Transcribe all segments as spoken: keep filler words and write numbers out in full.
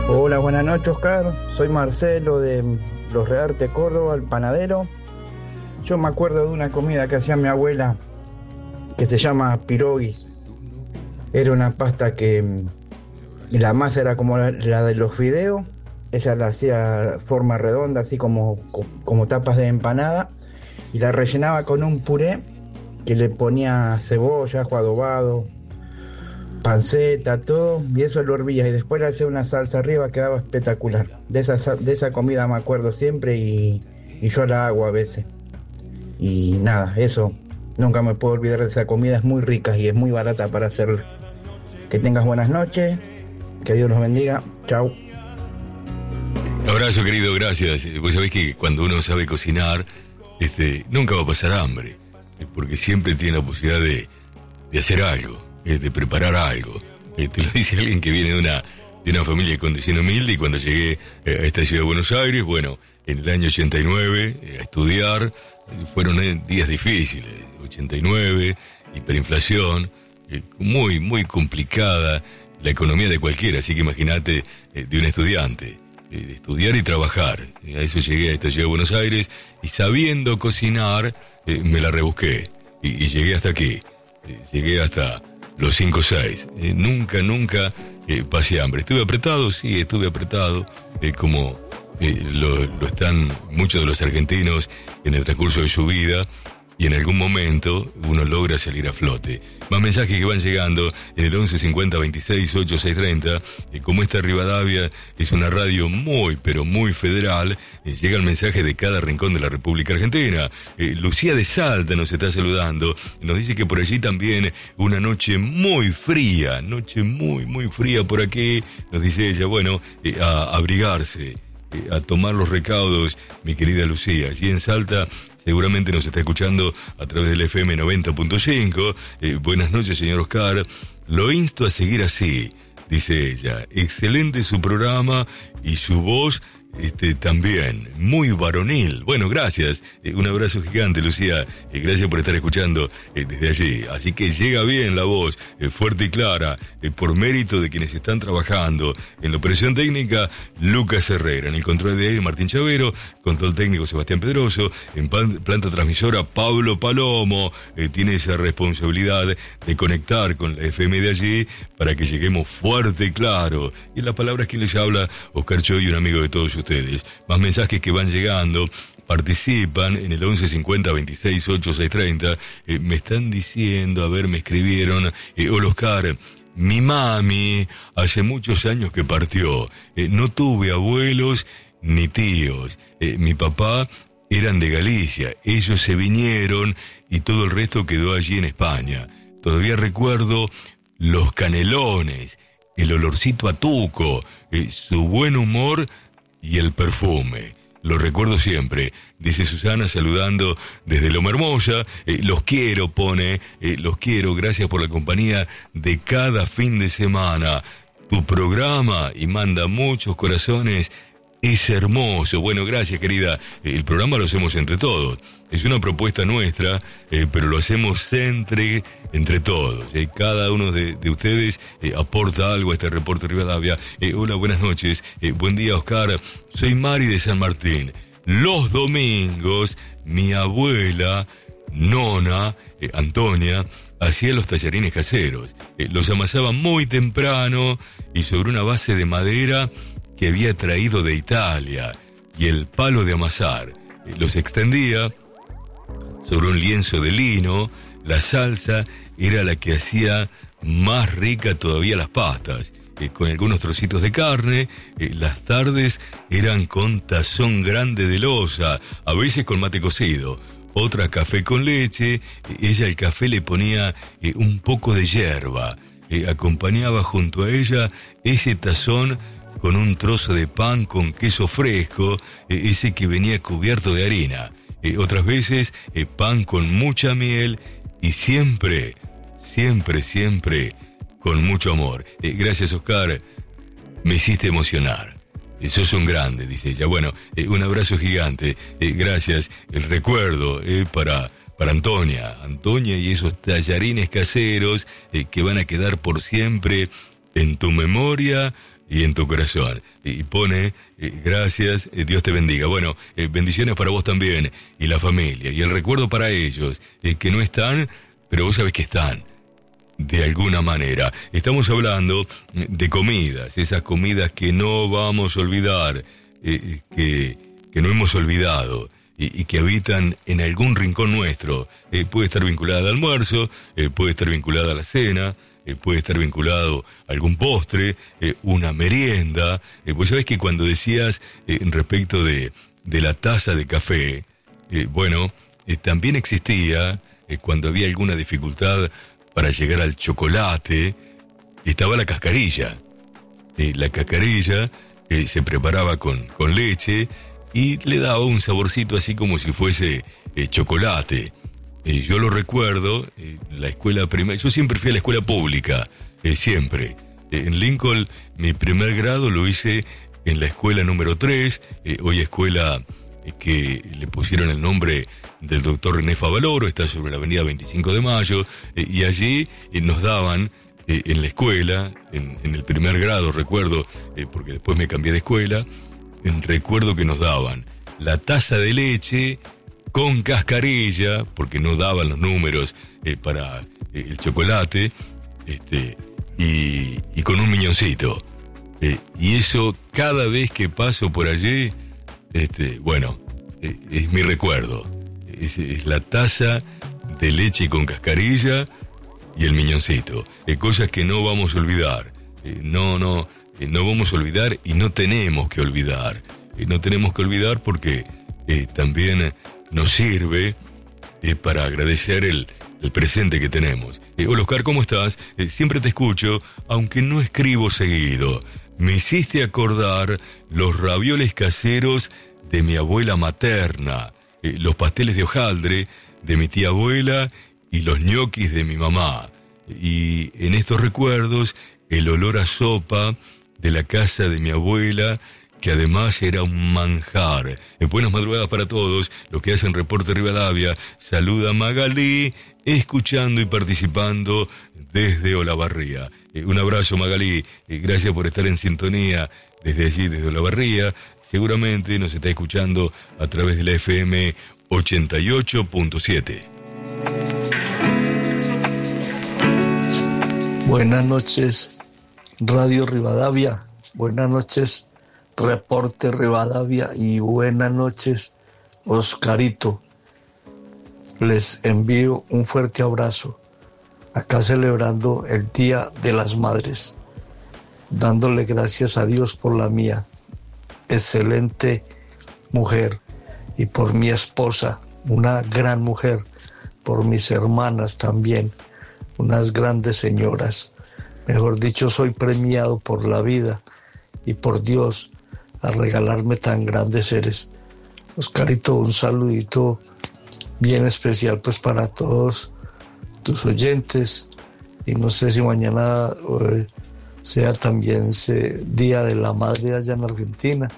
Hola, buenas noches, Oscar. Soy Marcelo de Los Reartes, Córdoba, el panadero. Yo me acuerdo de una comida que hacía mi abuela que se llama pirogis. Era una pasta que la masa era como la, la de los fideos. Ella la hacía forma redonda, así como, como tapas de empanada, y la rellenaba con un puré que le ponía cebolla, ajo adobado, panceta, todo, y eso lo hervía y después le hacía una salsa arriba, quedaba espectacular. De esa, de esa comida me acuerdo siempre y, y yo la hago a veces. Y nada, eso, nunca me puedo olvidar de esa comida, es muy rica y es muy barata para hacerla. Que tengas buenas noches, que Dios los bendiga, chau. Abrazo, querido, gracias. Vos sabés que cuando uno sabe cocinar, este, nunca va a pasar hambre, porque siempre tiene la posibilidad de, de hacer algo, de preparar algo. Te lo dice alguien que viene de una, de una familia de condición humilde, y cuando llegué a esta ciudad de Buenos Aires, bueno, en el año ochenta y nueve, a estudiar, fueron días difíciles, ochenta y nueve, hiperinflación, muy, muy complicada la economía de cualquiera, así que imagínate de un estudiante, de estudiar y trabajar. A eso llegué a esta ciudad de Buenos Aires, y sabiendo cocinar, me la rebusqué, y, y llegué hasta aquí, llegué hasta los cinco o seis. Eh, nunca, nunca eh, pasé hambre. ¿Estuve apretado? Sí, estuve apretado, eh, como eh, lo, lo están muchos de los argentinos en el transcurso de su vida, y en algún momento uno logra salir a flote. Más mensajes que van llegando en el once cincuenta veintiséis ochenta y seis treinta. Eh, como esta Rivadavia es una radio muy, pero muy federal, eh, llega el mensaje de cada rincón de la República Argentina. Eh, Lucía de Salta nos está saludando. Nos dice que por allí también una noche muy fría, noche muy, muy fría por aquí. Nos dice ella, bueno, eh, a abrigarse, eh, a tomar los recaudos, mi querida Lucía. Allí en Salta seguramente nos está escuchando a través del F M noventa punto cinco. Eh, buenas noches, señor Oscar. Lo insto a seguir así, dice ella. Excelente su programa y su voz este, también, muy varonil. Bueno, gracias. Eh, un abrazo gigante, Lucía. Eh, gracias por estar escuchando eh, desde allí. Así que llega bien la voz, eh, fuerte y clara, eh, por mérito de quienes están trabajando. En la operación técnica, Lucas Herrera. En el control de Martín Chavero. Control técnico, Sebastián Pedroso. En pan, planta transmisora, Pablo Palomo. Eh, tiene esa responsabilidad de conectar con la F M de allí para que lleguemos fuerte y claro. Y en las palabras que les habla, Oscar Choy, un amigo de todos ustedes. Más mensajes que van llegando. Participan en el once cincuenta veintiséis ochenta y seis treinta. Eh, me están diciendo, a ver, me escribieron, eh, hola Oscar, mi mami hace muchos años que partió. Eh, no tuve abuelos ni tíos. Eh, mi papá eran de Galicia. Ellos se vinieron y todo el resto quedó allí en España. Todavía recuerdo los canelones, el olorcito a tuco, eh, su buen humor y el perfume. Lo recuerdo siempre, dice Susana saludando desde Loma Hermosa. Eh, los quiero, pone, eh, los quiero, gracias por la compañía de cada fin de semana. Tu programa, y manda muchos corazones, es hermoso. Bueno, gracias, querida. El programa lo hacemos entre todos. Es una propuesta nuestra, eh, pero lo hacemos entre, entre todos. Eh. Cada uno de, de ustedes eh, aporta algo a este reporte Rivadavia. Eh, hola, buenas noches. Eh, buen día, Oscar. Soy Mari de San Martín. Los domingos, mi abuela, nona, eh, Antonia, hacía los tallarines caseros. Eh, los amasaba muy temprano y sobre una base de madera que había traído de Italia, y el palo de amasar. Eh, los extendía sobre un lienzo de lino. La salsa era la que hacía más rica todavía las pastas, eh, con algunos trocitos de carne. Eh, las tardes eran con tazón grande de loza, a veces con mate cocido, otra café con leche. Eh, ella el café le ponía eh, un poco de yerba. Eh, acompañaba junto a ella ese tazón con un trozo de pan con queso fresco, eh, ese que venía cubierto de harina. Eh, otras veces eh, pan con mucha miel, y siempre, siempre, siempre con mucho amor. Eh, gracias, Oscar, me hiciste emocionar. Eh, sos un grande, dice ella. Bueno, eh, un abrazo gigante. Eh, gracias. El recuerdo eh, para, para Antonia. Antonia y esos tallarines caseros eh, que van a quedar por siempre en tu memoria, y en tu corazón. Y pone, eh, gracias, eh, Dios te bendiga. Bueno, eh, bendiciones para vos también y la familia. Y el recuerdo para ellos, eh, que no están, pero vos sabés que están. De alguna manera. Estamos hablando de comidas, esas comidas que no vamos a olvidar, eh, que, que no hemos olvidado y, y que habitan en algún rincón nuestro. Eh, puede estar vinculada al almuerzo, eh, puede estar vinculada a la cena, eh, puede estar vinculado a algún postre, eh, una merienda. Eh, pues sabés que cuando decías eh, respecto de, de la taza de café, eh, bueno, eh, también existía eh, cuando había alguna dificultad para llegar al chocolate, estaba la cascarilla. Eh, la cascarilla eh, se preparaba con, con leche y le daba un saborcito así como si fuese eh, chocolate. Eh, yo lo recuerdo, eh, la escuela primaria, yo siempre fui a la escuela pública, eh, siempre. Eh, en Lincoln, mi primer grado lo hice en la escuela número tres, eh, hoy escuela eh, que le pusieron el nombre del doctor René Favaloro, está sobre la avenida veinticinco de mayo, eh, y allí eh, nos daban eh, en la escuela, en, en el primer grado recuerdo, eh, porque después me cambié de escuela, en, recuerdo que nos daban la taza de leche con cascarilla, porque no daban los números eh, para eh, el chocolate, este, y, y con un miñoncito. Eh, y eso cada vez que paso por allí, este, bueno, eh, es mi recuerdo. Es, es la taza de leche con cascarilla y el miñoncito. Eh, cosas que no vamos a olvidar. Eh, no, no, eh, no vamos a olvidar y no tenemos que olvidar. Eh, no tenemos que olvidar porque eh, también nos sirve eh, para agradecer el, el presente que tenemos. Eh, hola Oscar, ¿cómo estás? Eh, siempre te escucho, aunque no escribo seguido. Me hiciste acordar los ravioles caseros de mi abuela materna, eh, los pasteles de hojaldre de mi tía abuela y los ñoquis de mi mamá. Y en estos recuerdos, el olor a sopa de la casa de mi abuela, que además era un manjar. Eh, buenas madrugadas para todos los que hacen Reporte Rivadavia. Saluda Magalí, escuchando y participando desde Olavarría. Eh, un abrazo Magalí, eh, gracias por estar en sintonía desde allí, desde Olavarría. Seguramente nos está escuchando a través de la F M ochenta y ocho punto siete. Buenas noches, Radio Rivadavia. Buenas noches, Reporte Rivadavia. Y buenas noches, Oscarito. Les envío un fuerte abrazo. Acá celebrando el Día de las Madres. Dándole gracias a Dios por la mía. Excelente mujer, y por mi esposa, una gran mujer, por mis hermanas también, unas grandes señoras. Mejor dicho, soy premiado por la vida y por Dios a regalarme tan grandes seres. Oscarito, un saludito bien especial pues para todos tus oyentes, y no sé si mañana eh, sea también ese Día de la Madre allá en Argentina,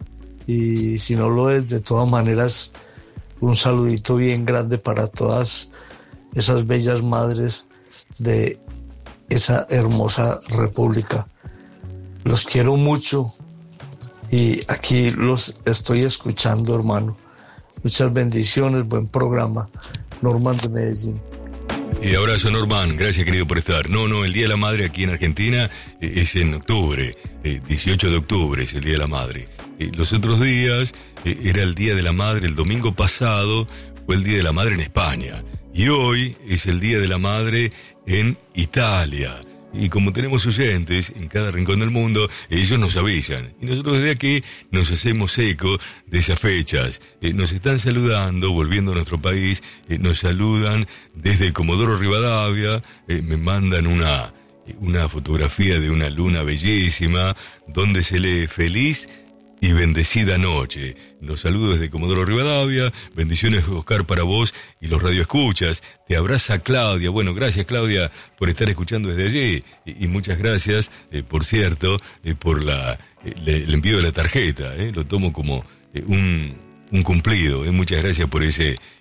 y si no lo es, de todas maneras un saludito bien grande para todas esas bellas madres de esa hermosa república. Los quiero mucho y aquí los estoy escuchando, hermano. Muchas bendiciones, buen programa. Norman de Medellín. Y abrazo Norman, gracias querido por estar. No, no, el Día de la Madre aquí en Argentina eh, es en octubre, eh, dieciocho de octubre es el Día de la Madre. Eh, los otros días eh, era el Día de la Madre, el domingo pasado fue el Día de la Madre en España. Y hoy es el Día de la Madre en Italia. Y como tenemos oyentes en cada rincón del mundo, ellos nos avisan. Y nosotros desde aquí nos hacemos eco de esas fechas. Eh, nos están saludando, volviendo a nuestro país. Eh, nos saludan desde Comodoro Rivadavia. Eh, me mandan una, una fotografía de una luna bellísima, donde se lee feliz y bendecida noche. Los saludo desde Comodoro Rivadavia. Bendiciones, Oscar, para vos y los radioescuchas. Te abraza Claudia. Bueno, gracias, Claudia, por estar escuchando desde allí. Y, y muchas gracias, eh, por cierto, eh, por la eh, le, el envío de la tarjeta. Eh. Lo tomo como eh, un, un cumplido. Eh. Muchas gracias por ese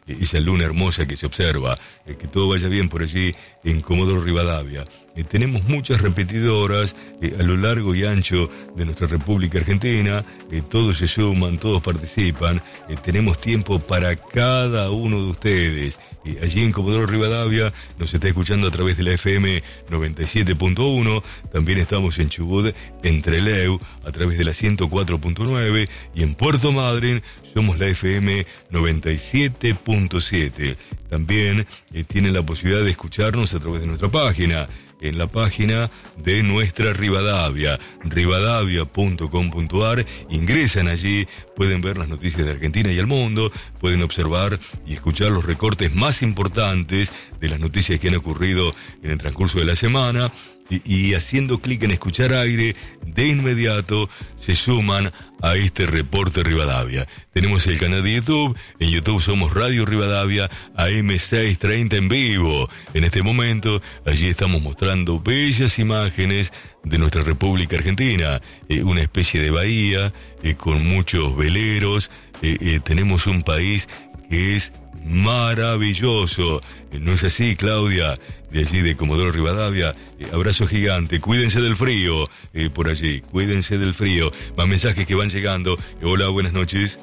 eh, esa luna hermosa que se observa, eh, que todo vaya bien por allí en Comodoro Rivadavia. Eh, tenemos muchas repetidoras eh, a lo largo y ancho de nuestra República Argentina, eh, todos se suman, todos participan, eh, tenemos tiempo para cada uno de ustedes. Eh, allí en Comodoro Rivadavia nos está escuchando a través de la F M noventa y siete punto uno, también estamos en Chubut, en Trelew, a través de la ciento cuatro punto nueve, y en Puerto Madryn somos la F M noventa y siete punto siete. También eh, tienen la posibilidad de escucharnos a través de nuestra página, en la página de nuestra Rivadavia, rivadavia punto com punto ar. Ingresan allí, pueden ver las noticias de Argentina y el mundo, pueden observar y escuchar los recortes más importantes de las noticias que han ocurrido en el transcurso de la semana. Y, y haciendo clic en escuchar aire, de inmediato se suman a este reporte Rivadavia. Tenemos el canal de YouTube, en YouTube somos Radio Rivadavia A M seiscientos treinta en vivo. En este momento, allí estamos mostrando bellas imágenes de nuestra República Argentina, eh, una especie de bahía eh, con muchos veleros. Eh, eh, tenemos un país que es maravilloso. Eh, ¿No es así, Claudia? De allí de Comodoro Rivadavia, eh, abrazo gigante, cuídense del frío, eh, por allí, cuídense del frío. Más mensajes que van llegando. Eh, hola, buenas noches.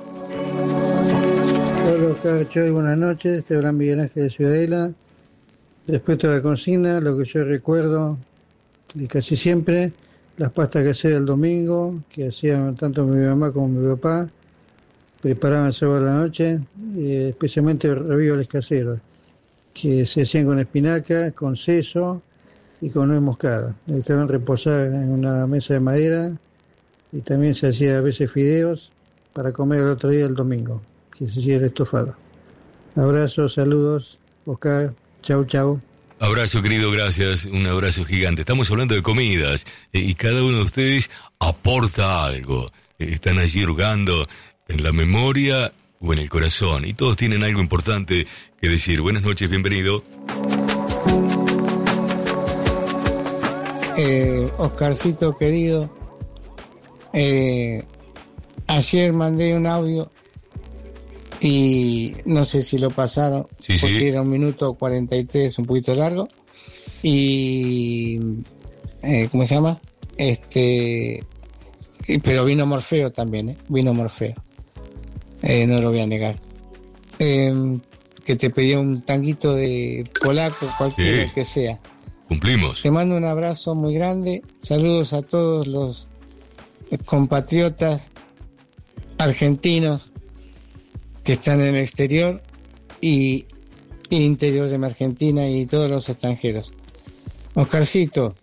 Hola, Cacho, buenas noches, te habla Miguel Ángel de Ciudadela. Respecto a la consigna, lo que yo recuerdo, y casi siempre, las pastas caseras el domingo, que hacían tanto mi mamá como mi papá, preparaban el sábado a la noche, eh, especialmente ravioles caseros, que se hacían con espinaca, con seso y con nuez moscada. Dejaban reposar en una mesa de madera y también se hacía a veces fideos para comer el otro día el domingo, que se hacía el estofado. Abrazos, saludos, Oscar, chau, chau. Abrazo, querido, gracias, un abrazo gigante. Estamos hablando de comidas eh, y cada uno de ustedes aporta algo. Eh, están allí hurgando en la memoria o en el corazón, y todos tienen algo importante que decir. Buenas noches, bienvenido. Eh, Oscarcito querido, eh, ayer mandé un audio y no sé si lo pasaron, sí, porque sí. Era un minuto cuarenta y tres, un poquito largo, y eh, ¿cómo se llama? Este, y, pero vino Morfeo también, ¿eh? Vino Morfeo. Eh, no lo voy a negar. Eh, que te pedía un tanguito de polaco, cualquiera sí. que sea. Cumplimos. Te mando un abrazo muy grande. Saludos a todos los compatriotas argentinos que están en el exterior y, y interior de mi Argentina y todos los extranjeros. Oscarcito,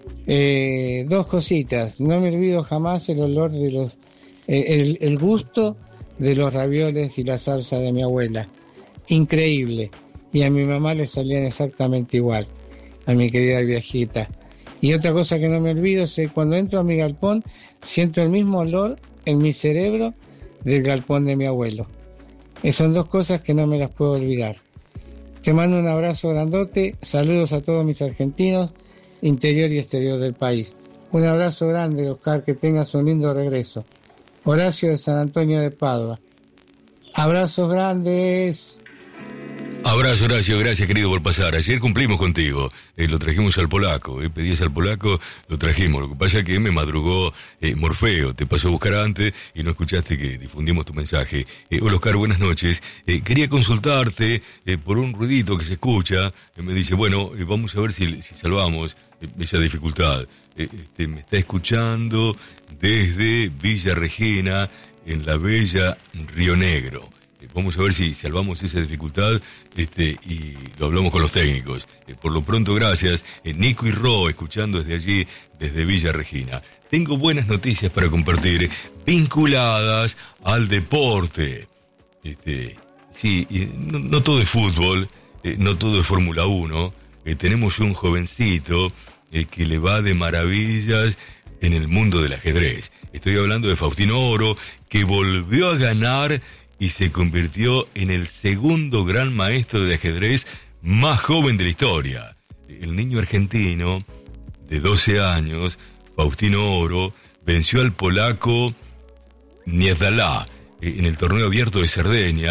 eh, dos cositas. No me olvido jamás el olor de los... Eh, el, el gusto de los ravioles y la salsa de mi abuela. Increíble. Y a mi mamá le salían exactamente igual, a mi querida viejita. Y otra cosa que no me olvido es que cuando entro a mi galpón siento el mismo olor en mi cerebro del galpón de mi abuelo. Y son dos cosas que no me las puedo olvidar. Te mando un abrazo grandote, saludos a todos mis argentinos, interior y exterior del país. Un abrazo grande, Oscar, que tengas un lindo regreso. Horacio de San Antonio de Padua. Abrazos grandes. Abrazo, Horacio, gracias, querido, por pasar. Ayer cumplimos contigo, eh, lo trajimos al polaco, eh, pedías al polaco, lo trajimos. Lo que pasa es que me madrugó eh, Morfeo, te pasó a buscar antes y no escuchaste que difundimos tu mensaje. Eh, hola, Oscar, buenas noches. Eh, quería consultarte eh, por un ruidito que se escucha. Eh, me dice, bueno, eh, vamos a ver si, si salvamos eh, esa dificultad. Eh, este, me está escuchando desde Villa Regina, en la bella Río Negro. Eh, vamos a ver si salvamos esa dificultad este, y lo hablamos con los técnicos. Eh, por lo pronto, gracias. Eh, Nico y Ro, escuchando desde allí, desde Villa Regina. Tengo buenas noticias para compartir, vinculadas al deporte. Este, sí, no, no todo es fútbol, eh, no todo es Fórmula uno. Eh, tenemos un jovencito eh, que le va de maravillas en el mundo del ajedrez. Estoy hablando de Faustino Oro, que volvió a ganar y se convirtió en el segundo gran maestro de ajedrez más joven de la historia. El niño argentino de doce años, Faustino Oro, venció al polaco Niedalá en el torneo abierto de Cerdeña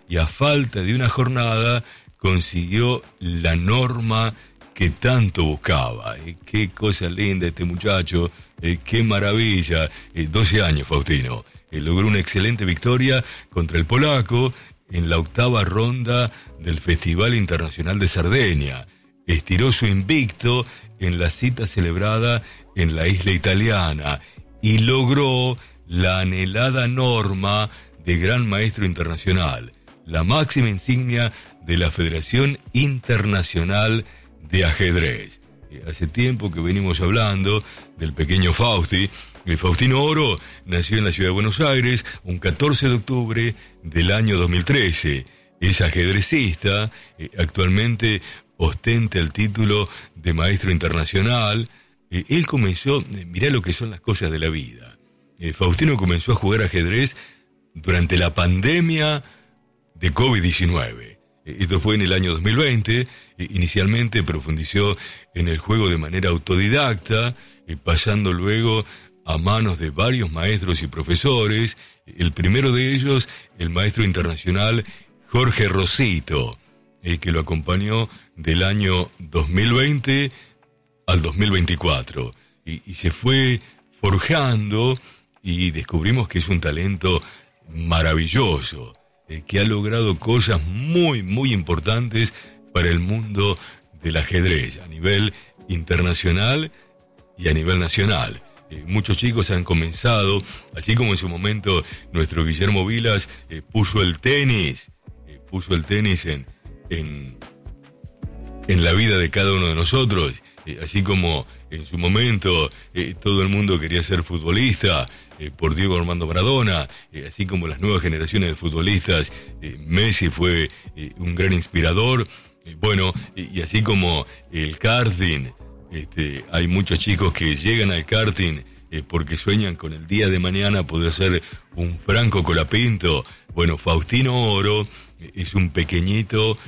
y a falta de una jornada consiguió la norma que tanto buscaba. Eh, qué cosa linda este muchacho, eh, qué maravilla. Eh, doce años, Faustino. Eh, logró una excelente victoria contra el polaco en la octava ronda del Festival Internacional de Cerdeña. Estiró su invicto en la cita celebrada en la isla italiana y logró la anhelada norma de Gran Maestro Internacional, la máxima insignia de la Federación Internacional de Ajedrez. Hace tiempo que venimos hablando del pequeño Fausti. El Faustino Oro nació en la ciudad de Buenos Aires un catorce de octubre del año dos mil trece. Es ajedrecista, eh, actualmente ostenta el título de maestro internacional. Eh, él comenzó, eh, mirá lo que son las cosas de la vida. Eh, Faustino comenzó a jugar ajedrez durante la pandemia de covid diecinueve. Esto fue en el año dos mil veinte. Inicialmente profundizó en el juego de manera autodidacta, pasando luego a manos de varios maestros y profesores. El primero de ellos, el maestro internacional Jorge Rosito, que lo acompañó del año dos mil veinte al dos mil veinticuatro. Y, y se fue forjando y descubrimos que es un talento maravilloso, eh, que ha logrado cosas muy, muy importantes para el mundo del ajedrez, a nivel internacional y a nivel nacional. Eh, muchos chicos han comenzado, así como en su momento nuestro Guillermo Vilas eh, puso el tenis, eh, puso el tenis en, en, en la vida de cada uno de nosotros, eh, así como en su momento eh, todo el mundo quería ser futbolista, Eh, por Diego Armando Maradona, eh, así como las nuevas generaciones de futbolistas, eh, Messi fue eh, un gran inspirador, eh, bueno, eh, y así como el karting, este, hay muchos chicos que llegan al karting eh, porque sueñan con el día de mañana poder ser un Franco Colapinto. Bueno, Faustino Oro eh, es un pequeñito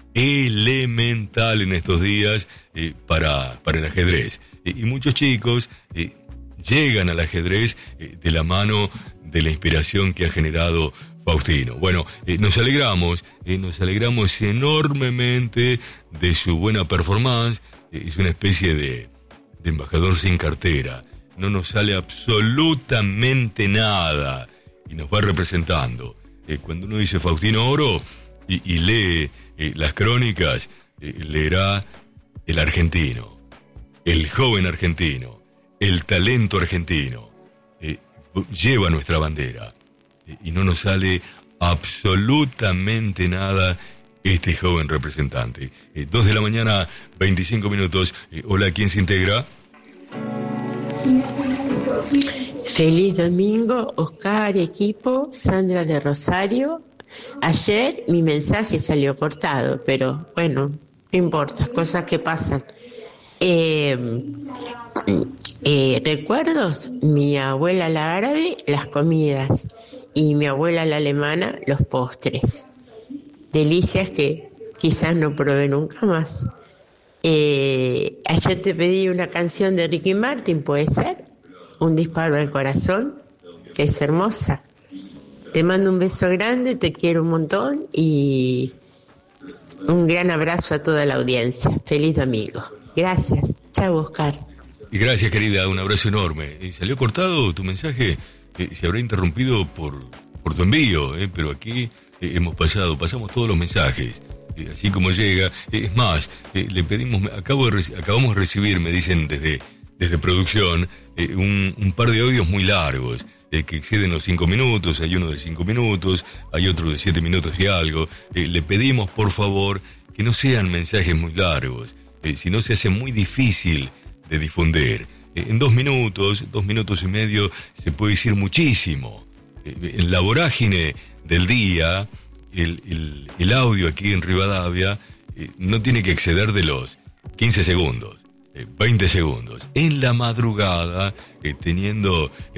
elemental en estos días eh, para, para el ajedrez, eh, y muchos chicos eh, llegan al ajedrez eh, de la mano de la inspiración que ha generado Faustino. Bueno, eh, nos alegramos, eh, nos alegramos enormemente de su buena performance. Eh, es una especie de, de embajador sin cartera. No nos sale absolutamente nada y nos va representando. Eh, cuando uno dice Faustino Oro y, y lee eh, las crónicas, eh, leerá el argentino, el joven argentino, el talento argentino, eh, lleva nuestra bandera, eh, y no nos sale absolutamente nada este joven representante. Eh, dos de la mañana, veinticinco minutos. Eh, hola, ¿quién se integra? Feliz domingo, Oscar, equipo, Sandra de Rosario. Ayer mi mensaje salió cortado, pero bueno, no importa, cosas que pasan. Eh, Eh, recuerdos, mi abuela la árabe, las comidas, y mi abuela la alemana, los postres. Delicias que quizás no probé nunca más. Eh, ayer te pedí una canción de Ricky Martin, ¿puede ser? Un disparo al corazón, que es hermosa. Te mando un beso grande, te quiero un montón y un gran abrazo a toda la audiencia. Feliz domingo. Gracias. Chao, Oscar. Gracias, querida, un abrazo enorme. Eh, ¿Salió cortado tu mensaje? Eh, se habrá interrumpido por, por tu envío, eh, pero aquí eh, hemos pasado, pasamos todos los mensajes, eh, así como llega. Eh, es más, eh, le pedimos, acabo de, acabamos de recibir, me dicen desde, desde producción, eh, un, un par de audios muy largos, eh, que exceden los cinco minutos, hay uno de cinco minutos, hay otro de siete minutos y algo. Eh, le pedimos, por favor, que no sean mensajes muy largos, eh, si no se hace muy difícil de difundir. En dos minutos, dos minutos y medio se puede decir muchísimo. En la vorágine del día, el, el, el audio aquí en Rivadavia eh, no tiene que exceder de los quince segundos, eh, veinte segundos. En la madrugada, eh, teniendo